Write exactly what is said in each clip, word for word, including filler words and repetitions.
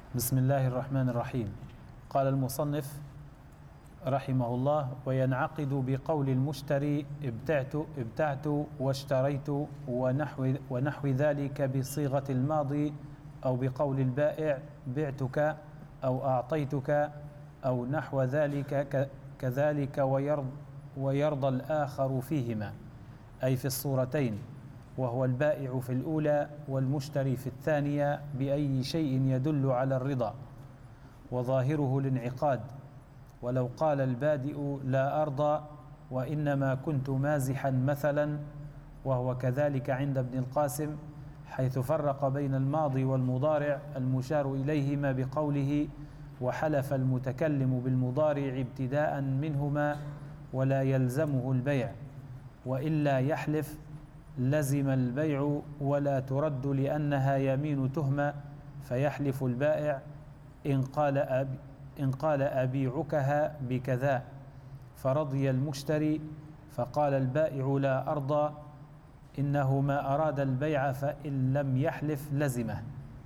بسم الله الرحمن الرحيم. قال المصنف رحمه الله: وينعقد بقول المشتري ابتعت ابتعت واشتريت ونحو, ونحو ذلك بصيغة الماضي، أو بقول البائع بعتك أو أعطيتك أو نحو ذلك كذلك، ويرضى, ويرضى الآخر فيهما، أي في الصورتين، وهو البائع في الأولى والمشتري في الثانية، بأي شيء يدل على الرضا، وظاهره الانعقاد. ولو قال البادئ لا أرضى وإنما كنت مازحا مثلا، وهو كذلك عند ابن القاسم، حيث فرق بين الماضي والمضارع المشار إليهما بقوله: وحلف المتكلم بالمضارع ابتداء منهما ولا يلزمه البيع، وإلا يحلف لزم البيع ولا ترد لأنها يمين تهمة، فيحلف البائع إن قال أب إن قال أبيعكها بكذا، فرضي المشتري، فقال البائع لا أرضى، إنه ما أراد البيع فإن لم يحلف لزمه.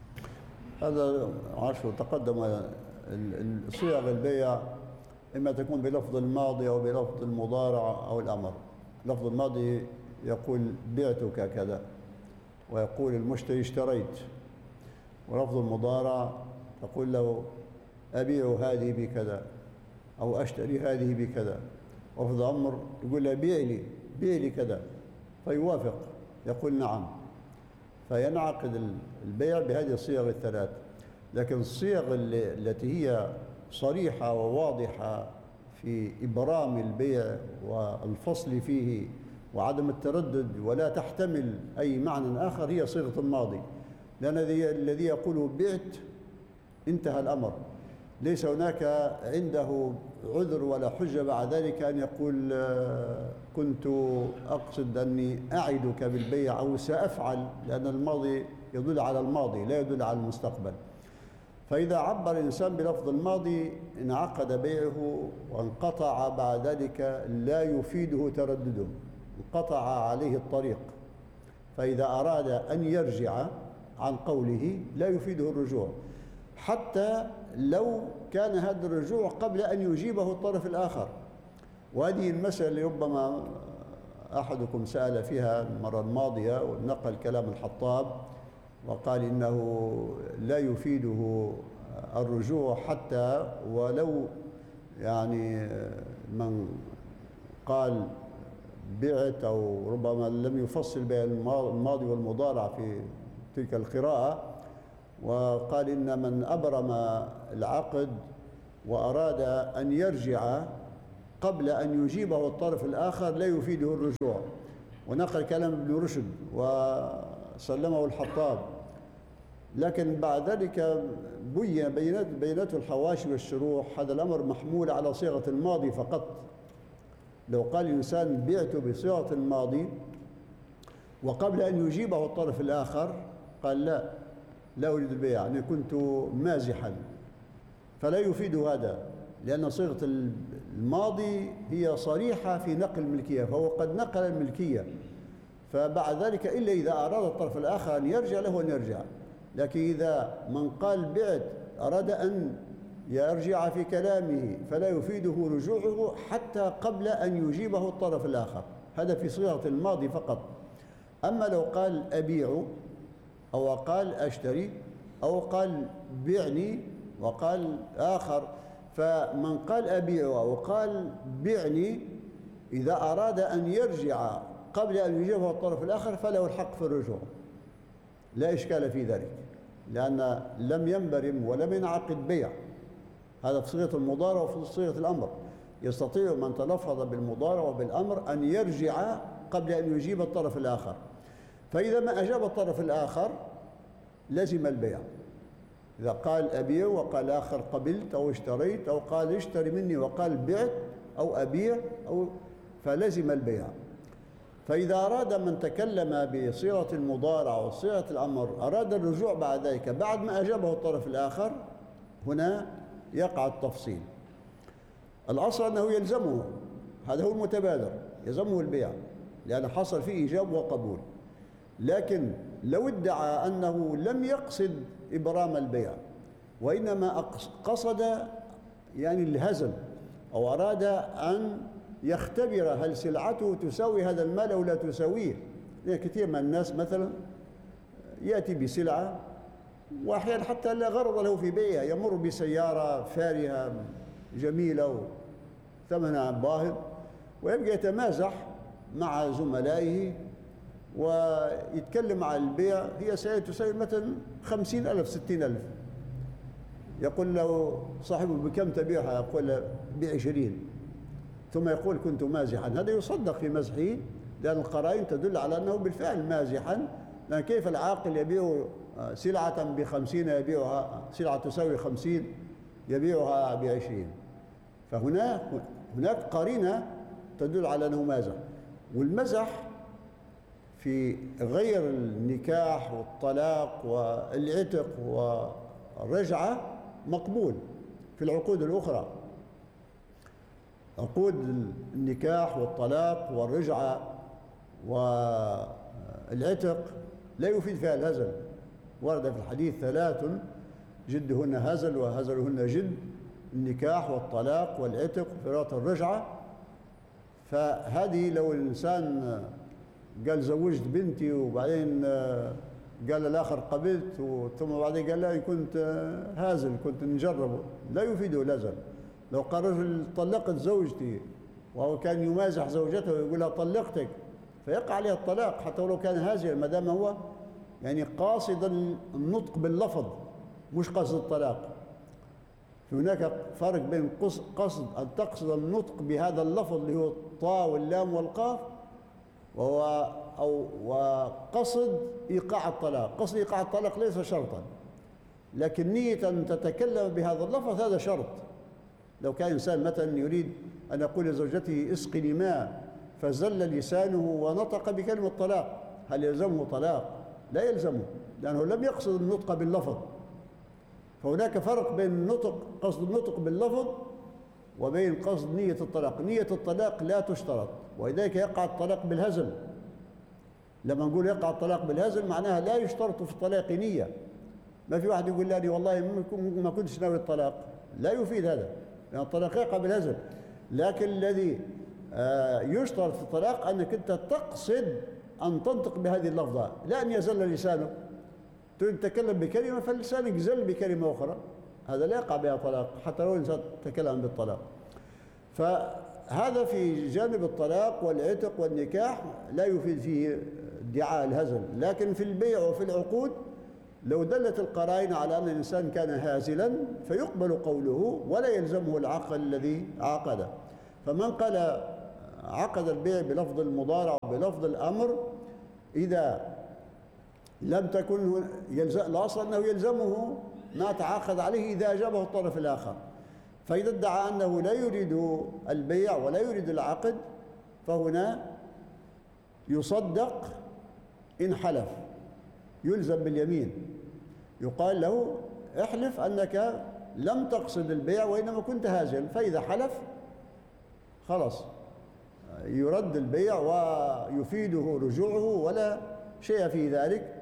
هذا عشر تقدم صيغ البيع، إما تكون بلفظ الماضي أو بلفظ المضارع أو الأمر. لفظ الماضي يقول بعتك كذا، ويقول المشتري اشتريت. ولفظ المضارع تقول له أبيع هذه بكذا أو أشتري هذه بكذا. ولفظ الأمر يقول له بيع لي بيع لي كذا، فيوافق يقول نعم. فينعقد البيع بهذه الصيغ الثلاث. لكن الصيغ التي هي صريحة وواضحة في إبرام البيع والفصل فيه وعدم التردد ولا تحتمل أي معنى آخر هي صيغة الماضي، لأن الذي يقول بعت انتهى الأمر، ليس هناك عنده عذر ولا حجة بعد ذلك أن يقول كنت أقصد أني أعدك بالبيع أو سأفعل، لأن الماضي يدل على الماضي لا يدل على المستقبل. فإذا عبر الإنسان بلفظ الماضي انعقد بيعه وانقطع بعد ذلك، لا يفيده تردده، انقطع عليه الطريق. فإذا أراد أن يرجع عن قوله لا يفيده الرجوع، حتى لو كان هذا الرجوع قبل أن يجيبه الطرف الآخر. وهذه المسألة اللي ربما أحدكم سأل فيها المرة الماضية ونقل كلام الحطاب وقال إنه لا يفيده الرجوع حتى ولو يعني من قال بعت أو ربما لم يفصل بين الماضي والمضارع في تلك القراءة، وقال إن من أبرم العقد وأراد أن يرجع قبل أن يجيبه الطرف الآخر لا يفيده الرجوع. ونقل كلام ابن رشد وسلمه الحطاب. لكن بعد ذلك بين بينت بينته الحواشي والشروح هذا الأمر محمول على صيغة الماضي فقط. لو قال الإنسان بعت بصيغة الماضي وقبل أن يجيبه الطرف الآخر قال لا لا أريد البيع، يعني كنت مازحا، فلا يفيد هذا، لأن صيغة الماضي هي صريحة في نقل الملكية، فهو قد نقل الملكية، فبعد ذلك إلا إذا أراد الطرف الآخر أن يرجع له أن يرجع. لكن إذا من قال بعت أراد أن يرجع في كلامه فلا يفيده رجوعه حتى قبل أن يجيبه الطرف الآخر، هذا في صيغة الماضي فقط. أما لو قال أبيع أو قال أشتري أو قال بعني وقال آخر، فمن قال أبيع أو قال بعني إذا أراد أن يرجع قبل أن يجيبه الطرف الآخر فله الحق في الرجوع، لا إشكال في ذلك، لأن لم ينبرم ولم ينعقد بيع. هذا في صيغة المضارع وفي صيغة الأمر. يستطيع من تلفظ بالمضارع وبالأمر أن يرجع قبل أن يجيب الطرف الآخر. فإذا ما أجاب الطرف الآخر لزم البيع. إذا قال أبيع وقال آخر قبلت أو اشتريت أو قال اشتري مني وقال بعت أو أبيع أو فلزم البيع. فإذا أراد من تكلم بصيغة المضارع وصيغة الأمر أراد الرجوع بعد ذلك بعد ما أجابه الطرف الآخر، هنا يقع التفصيل. الأصل أنه يلزمه، هذا هو المتبادر، يلزمه البيع لأن حصل فيه إيجاب وقبول. لكن لو ادعى أنه لم يقصد إبرام البيع وإنما قصد يعني الهزل، أو أراد أن يختبر هل سلعته تساوي هذا المال أو لا تساويه. يعني كثير من الناس مثلا يأتي بسلعة وأحيانا حتى لا غرض له في بيعها، يمر بسيارة فارهة جميلة وثمنها باهظ ويبقى يتمازح مع زملائه ويتكلم عن البيع، هي سيارة تساوي مثلا خمسين ألف ستين ألف، يقول له صاحبه بكم تبيعها؟ يقول بعشرين، ثم يقول كنت مازحا. هذا يصدق في مزحه لأن القرائن تدل على أنه بالفعل مازحا، لأن كيف العاقل يبيع سلعة بخمسين يبيعها سلعة تساوي خمسين يبيعها بعشرين؟ فهنا هناك قرينة تدل على أنه مازح. والمزح في غير النكاح والطلاق والعتق والرجعة مقبول في العقود الأخرى. عقود النكاح والطلاق والرجعة والعتق لا يفيد فيها الهزل. ورد في الحديث ثلاث جدهن هزل وهزلهن جد: النكاح والطلاق والعتق وفراط الرجعة. فهذه لو الإنسان قال زوجت بنتي وبعدين قال الآخر قبلت ثم بعدين قال لا كنت هازل كنت نجربه، لا يفيده الهزل. لو قال رجل طلقت زوجتي وهو كان يمازح زوجته ويقول لها طلقتك، فيقع عليها الطلاق حتى ولو كان هازلا، ما دام هو يعني قاصد النطق باللفظ مش قصد الطلاق. هناك فرق بين قصد أن تقصد النطق بهذا اللفظ اللي هو الطاء واللام والقاف، وهو أو وقصد إيقاع الطلاق. قصد إيقاع الطلاق ليس شرطا، لكن نية أن تتكلم بهذا اللفظ هذا شرط. لو كان إنسان مثلا يريد أن يقول لزوجته اسقني ماء فزل لسانه ونطق بكلمة طلاق، هل يلزمه طلاق؟ لا يلزمه، لأنه لم يقصد النطق باللفظ. فهناك فرق بين النطق قصد النطق باللفظ وبين قصد نية الطلاق. نية الطلاق لا تشترط، ولذلك يقع الطلاق بالهزل. لما نقول يقع الطلاق بالهزل معناها لا يشترط في الطلاق نية. ما في واحد يقول لي والله ما كنتش ناوي الطلاق، لا يفيد هذا، لأن الطلاق يقع بالهزل. لكن الذي يشترط في الطلاق أنك أنت تقصد أن تنطق بهذه اللفظة، لا أن يزل لسانك. تريد تتكلم بكلمة فلسانك زل بكلمة أخرى، هذا لا يقع بها طلاق حتى لو الإنسان تكلم بالطلاق. فهذا في جانب الطلاق والعتق والنكاح لا يفيد فيه ادعاء الهزل. لكن في البيع وفي العقود لو دلت القرائن على أن الإنسان كان هازلا فيقبل قوله ولا يلزمه العقد الذي عقده. فمن قال عقد البيع بلفظ المضارع وبلفظ الأمر إذا لم تكن يلزم الأصل أنه يلزمه ما تعاقد عليه إذا أجابه الطرف الآخر. فإذا ادعى أنه لا يريد البيع ولا يريد العقد فهنا يصدق إن حلف، يلزم باليمين. يقال له احلف أنك لم تقصد البيع وإنما كنت هازل، فإذا حلف خلاص يرد البيع ويفيده رجوعه ولا شيء في ذلك،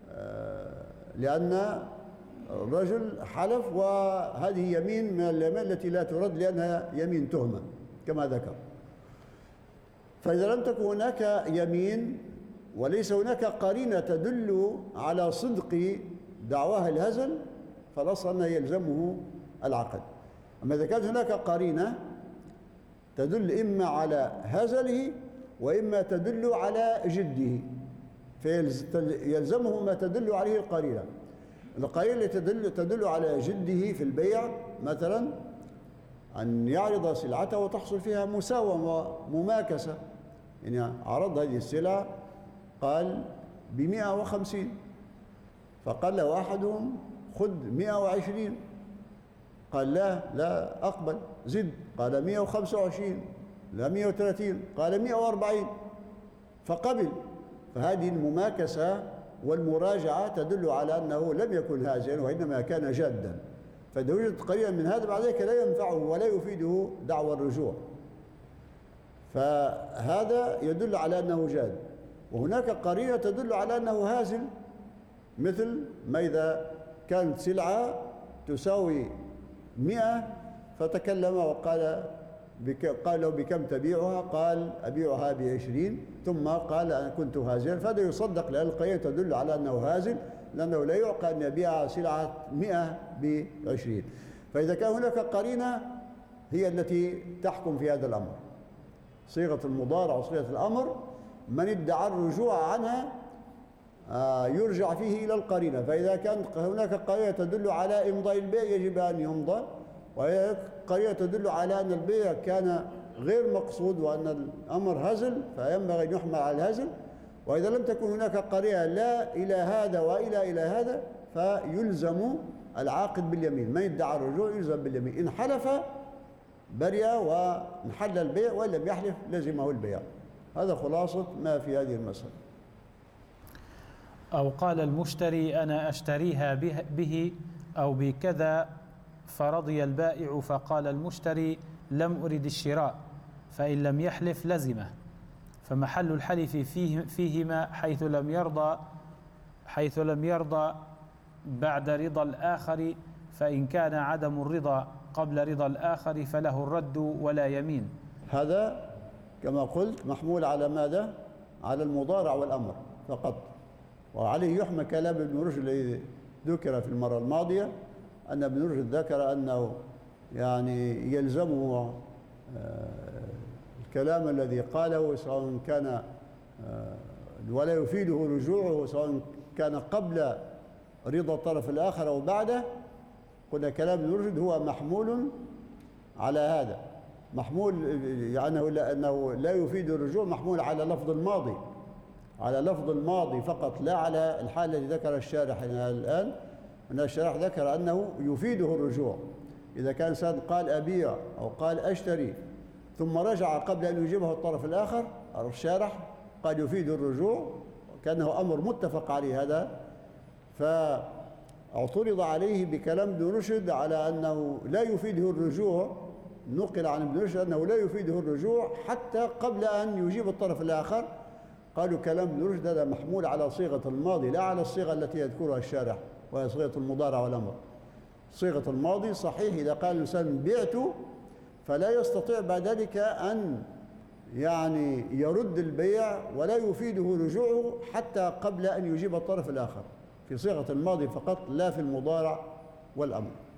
لأن الرجل حلف وهذه يمين من اليمين التي لا ترد لأنها يمين تهمة كما ذكر. فإذا لم تكن هناك يمين وليس هناك قرينة تدل على صدق دعواه الهزل فالأصل أنه يلزمه العقد. أما إذا كانت هناك قرينة تدل إما على هزله وإما تدل على جده فيلزمه ما تدل عليه القرينة. القرينة التي تدل, تدل على جده في البيع مثلا أن يعرض سلعته وتحصل فيها مساومة ومماكسة، يعني عرض هذه السلعة قال بمئة وخمسين فقال له أحدهم خذ مئة وعشرين، قال لا لا أقبل زد، قال مئة وخمسة وعشرين، لا مئة وثلاثين، قال مئة وأربعين فقبل. فهذه المماكسة والمراجعة تدل على أنه لم يكن هازلا وإنما كان جادا. فإذا وجدت قرينة من هذا بعد ذلك لا ينفعه ولا يفيده دعوى الرجوع، فهذا يدل على أنه جاد. وهناك قرينة تدل على أنه هازل، مثل ما إذا كانت سلعة تساوي مئة، فتكلم وقال بك قال له بكم تبيعها؟ قال أبيعها بعشرين، ثم قال أنا كنت هازلا، فهذا يصدق لأن القرينة تدل على أنه هازل، لأنه لا يعقل أن يبيع سلعة مئة بعشرين. فإذا كان هناك قرينة هي التي تحكم في هذا الأمر، صيغة المضارع وصيغة الأمر، من ادعى الرجوع عنها يرجع فيه إلى القرينة. فإذا كان هناك قرينة تدل على إمضاء البيع يجب أن يمضى، وهي قرينة تدل على أن البيع كان غير مقصود وأن الأمر هزل فينبغي أن يحمل على الهزل. وإذا لم تكن هناك قرينة لا إلى هذا وإلى إلى هذا فيلزم العاقد باليمين، من ادعى الرجوع يلزم باليمين، إن حلف برئ وانحل البيع، وإن لم يحلف لزمه البيع. هذا خلاصة ما في هذه المسألة. أو قال المشتري أنا أشتريها به أو بكذا فرضي البائع، فقال المشتري لم أرد الشراء، فإن لم يحلف لزمه، فمحل الحلف فيه فيهما حيث لم يرضى حيث لم يرضى بعد رضا الآخر، فإن كان عدم الرضا قبل رضا الآخر فله الرد ولا يمين. هذا كما قلت محمول على ماذا؟ على المضارع والأمر فقط، وعليه يحمل كلام ابن رشد الذي ذكر في المرة الماضية، أن ابن رشد ذكر أنه يعني يلزمه الكلام الذي قاله سواء كان ولا يفيده رجوعه سواء كان قبل رضا الطرف الآخر أو بعده. قلنا كلام ابن رشد هو محمول على هذا، محمول يعني أنه لا يفيد الرجوع، محمول على لفظ الماضي، على لفظ الماضي فقط، لا على الحالة التي ذكر الشارح الآن. أن الشارح ذكر أنه يفيده الرجوع إذا كان إنسان قال أبيع أو قال أشتري ثم رجع قبل أن يجيبه الطرف الآخر، الشارح قد يفيد الرجوع كأنه أمر متفق عليه هذا. فاعترض عليه بكلام ابن رشد على أنه لا يفيده الرجوع، نقل عن ابن رشد أنه لا يفيده الرجوع حتى قبل أن يجيب الطرف الآخر. قالوا كلام ابن رشد هذا محمول على صيغة الماضي لا على الصيغة التي يذكرها الشارح وهي صيغة المضارع والأمر. صيغة الماضي صحيح إذا قال الإنسان بعت فلا يستطيع بعد ذلك أن يعني يرد البيع ولا يفيده رجوعه حتى قبل أن يجيب الطرف الآخر، في صيغة الماضي فقط لا في المضارع والأمر.